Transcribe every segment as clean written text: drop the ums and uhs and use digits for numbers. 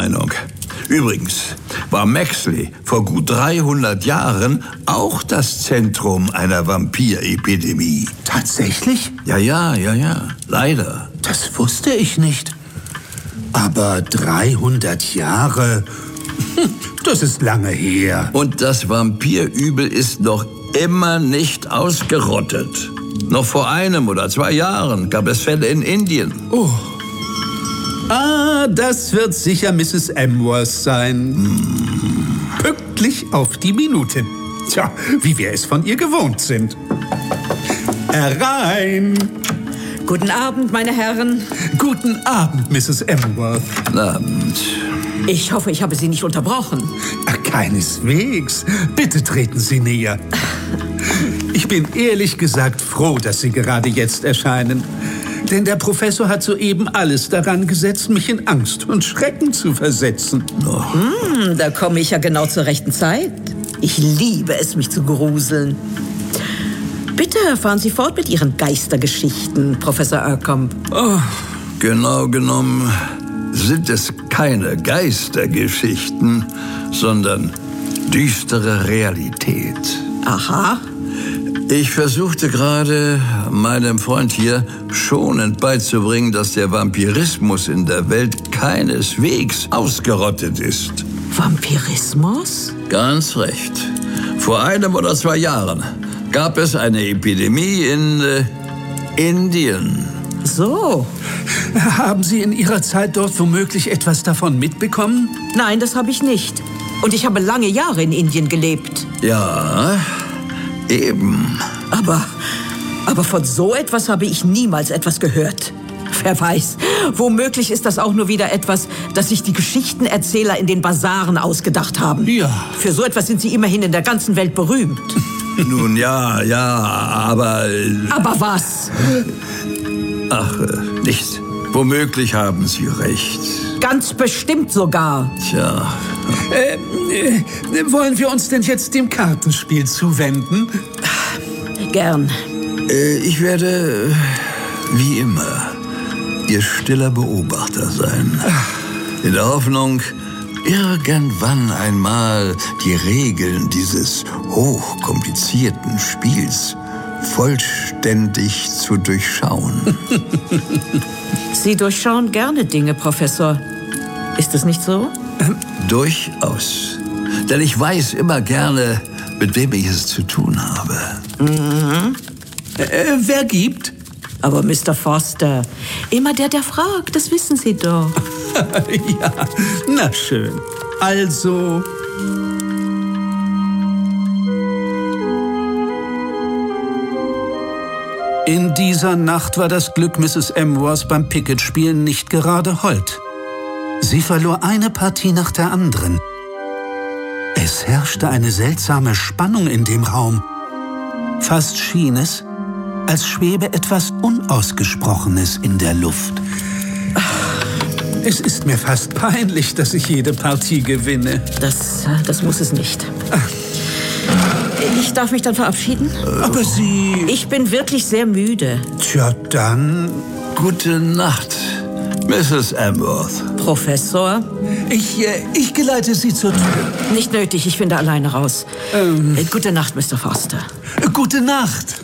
Meinung. Übrigens war Maxley vor gut 300 Jahren auch das Zentrum einer Vampirepidemie. Tatsächlich? Ja, leider. Das wusste ich nicht. Aber 300 Jahre, das ist lange her. Und das Vampirübel ist noch immer nicht ausgerottet. Noch vor 1 oder 2 Jahren gab es Fälle in Indien. Oh. Ah, das wird sicher Mrs. Amworth sein. Pünktlich auf die Minute. Tja, wie wir es von ihr gewohnt sind. Herein! Guten Abend, meine Herren. Guten Abend, Mrs. Amworth. Guten Abend. Ich hoffe, ich habe Sie nicht unterbrochen. Keineswegs. Bitte treten Sie näher. Ich bin ehrlich gesagt froh, dass Sie gerade jetzt erscheinen. Denn der Professor hat soeben alles daran gesetzt, mich in Angst und Schrecken zu versetzen. Da komme ich ja genau zur rechten Zeit. Ich liebe es, mich zu gruseln. Bitte fahren Sie fort mit Ihren Geistergeschichten, Professor Ercombe. Oh, genau genommen sind es keine Geistergeschichten, sondern düstere Realität. Aha. Ich versuchte gerade, meinem Freund hier schonend beizubringen, dass der Vampirismus in der Welt keineswegs ausgerottet ist. Vampirismus? Ganz recht. Vor 1 oder 2 Jahren gab es eine Epidemie in Indien. So. Haben Sie in Ihrer Zeit dort womöglich etwas davon mitbekommen? Nein, das habe ich nicht. Und ich habe lange Jahre in Indien gelebt. Ja, eben. Aber von so etwas habe ich niemals etwas gehört. Wer weiß, womöglich ist das auch nur wieder etwas, das sich die Geschichtenerzähler in den Basaren ausgedacht haben. Ja. Für so etwas sind sie immerhin in der ganzen Welt berühmt. Nun ja, aber... Aber was? Ach, nichts. Womöglich haben Sie recht. Ganz bestimmt sogar. Tja. Wollen wir uns denn jetzt dem Kartenspiel zuwenden? Gern. Ich werde, wie immer, Ihr stiller Beobachter sein. In der Hoffnung, irgendwann einmal die Regeln dieses hochkomplizierten Spiels vollständig zu durchschauen. Sie durchschauen gerne Dinge, Professor. Ist es nicht so? Durchaus. Denn ich weiß immer gerne, mit wem ich es zu tun habe. Wer gibt? Aber Mr. Foster, immer der fragt, das wissen Sie doch. Ja, na schön. Also... In dieser Nacht war das Glück Mrs. Amworth beim Piquet-Spielen nicht gerade hold. Sie verlor eine Partie nach der anderen. Es herrschte eine seltsame Spannung in dem Raum. Fast schien es, als schwebe etwas Unausgesprochenes in der Luft. Es ist mir fast peinlich, dass ich jede Partie gewinne. Das muss es nicht. Ich darf mich dann verabschieden? Aber Sie... Ich bin wirklich sehr müde. Tja, dann... Gute Nacht, Mrs. Amworth. Professor? Ich geleite Sie zur Tür. Nicht nötig, ich finde alleine raus. Gute Nacht, Mr. Foster. Gute Nacht.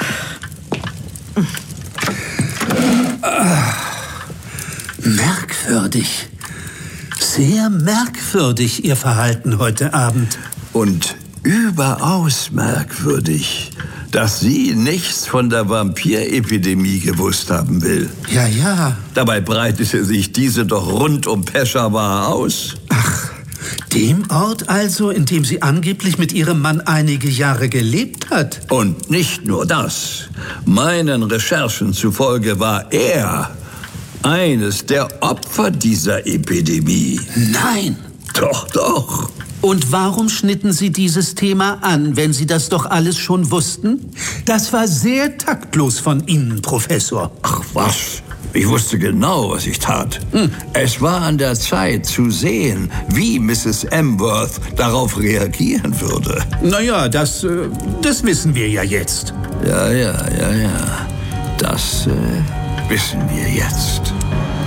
Merkwürdig. Sehr merkwürdig, Ihr Verhalten heute Abend. Und überaus merkwürdig, dass sie nichts von der Vampirepidemie gewusst haben will. Ja. Dabei breitete sich diese doch rund um Peshawar aus. Ach, dem Ort also, in dem sie angeblich mit ihrem Mann einige Jahre gelebt hat. Und nicht nur das. Meinen Recherchen zufolge war er eines der Opfer dieser Epidemie. Nein. Doch. Und warum schnitten Sie dieses Thema an, wenn Sie das doch alles schon wussten? Das war sehr taktlos von Ihnen, Professor. Ach was, ich wusste genau, was ich tat. Es war an der Zeit zu sehen, wie Mrs. Amworth darauf reagieren würde. Naja, das wissen wir ja jetzt. Ja. Das wissen wir jetzt.